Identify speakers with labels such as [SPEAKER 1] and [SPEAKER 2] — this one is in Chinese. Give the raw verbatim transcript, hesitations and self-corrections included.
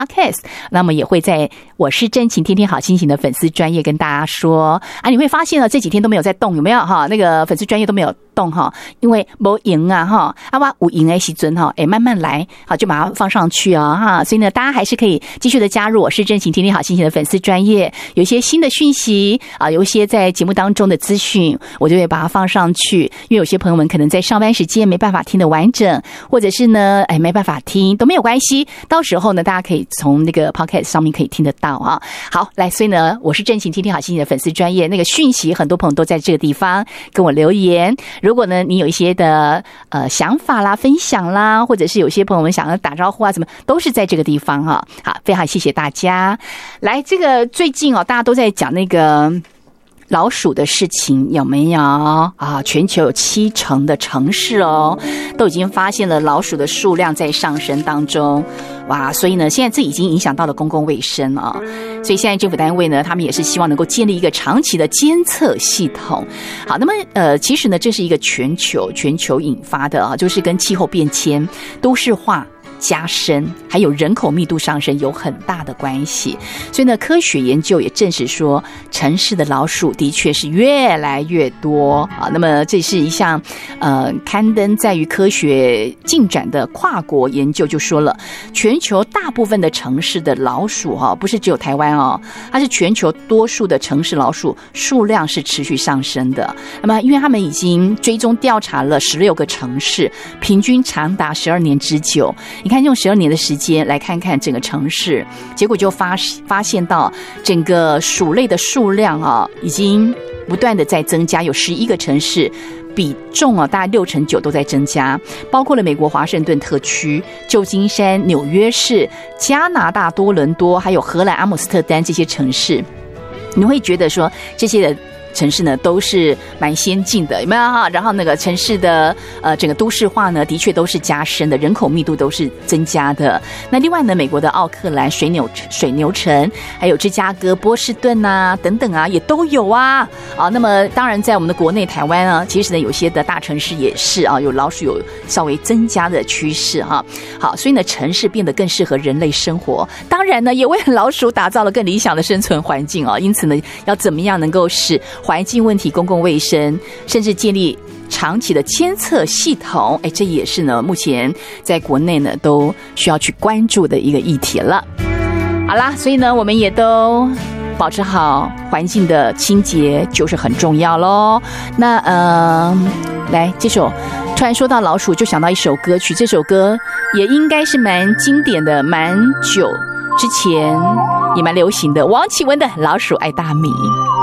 [SPEAKER 1] Podcast， 那么也会在我是真情天天好心情的粉丝专页跟大家说啊，你会发现呢这几天都没有在动，有没有哈？那个粉丝专页都没有动哈，因为没赢啊哈，啊哇有赢的时阵哈，哎慢慢来，好就把它放上去啊哈，所以呢大家还是可以继续的加入我是真情天天好心情的粉丝专页，有一些新的讯息啊，有一些在节目当中的资讯，我就会把它放上去，因为有些朋友们可能在上班时间没办法听得完整，或者是呢哎没办法听都没有关系，到时候呢大家可以从那个 Podcast 上面可以听得到啊。好，来，所以呢，我是真情天天好心情的粉丝专页，那个讯息很多朋友都在这个地方跟我留言。如果呢你有一些的呃想法啦、分享啦，或者是有些朋友们想要打招呼啊，什么都是在这个地方哈、啊。好，非常谢谢大家。来，这个最近哦，大家都在讲那个老鼠的事情，有没有啊？全球有七成的城市哦，都已经发现了老鼠的数量在上升当中。哇，所以呢，现在这已经影响到了公共卫生啊。所以现在政府单位呢，他们也是希望能够建立一个长期的监测系统。好，那么呃，其实呢，这是一个全球全球引发的啊，就是跟气候变迁、都市化加深还有人口密度上升有很大的关系，所以呢科学研究也证实说城市的老鼠的确是越来越多啊。那么这是一项呃刊登在于科学进展的跨国研究，就说了全球大部分的城市的老鼠哈、啊，不是只有台湾哦，它是全球多数的城市老鼠数量是持续上升的。那么因为他们已经追踪调查了十六个城市，平均长达十二年之久，你看用十二年的时间来看看整个城市，结果就发发现到整个鼠类的数量啊，已经不断的在增加，有十一个城市比重啊，大概六成九都在增加，包括了美国华盛顿特区、旧金山、纽约市、加拿大多伦多，还有荷兰阿姆斯特丹这些城市。你会觉得说这些的城市呢都是蛮先进的，有没有哈？然后那个城市的呃整个都市化呢，的确都是加深的，人口密度都是增加的。那另外呢，美国的奥克兰、水牛水牛城，还有芝加哥、波士顿啊等等啊，也都有啊啊。那么当然，在我们的国内台湾啊，其实呢有些的大城市也是啊，有老鼠有稍微增加的趋势哈。好，所以呢，城市变得更适合人类生活，当然呢，也为老鼠打造了更理想的生存环境啊。因此呢，要怎么样能够使环境问题、公共卫生，甚至建立长期的监测系统，哎，这也是呢目前在国内呢都需要去关注的一个议题了。好啦，所以呢我们也都保持好环境的清洁就是很重要咯。那呃，来这首突然说到老鼠就想到一首歌曲，这首歌也应该是蛮经典的，蛮久之前也蛮流行的，王启文的《老鼠爱大米》。